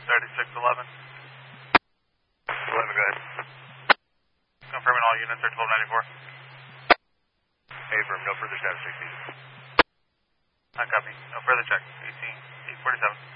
3611. 11, go ahead. Confirming all units are 1294. Affirm, no further status checks needed. I copy. No further check. 847.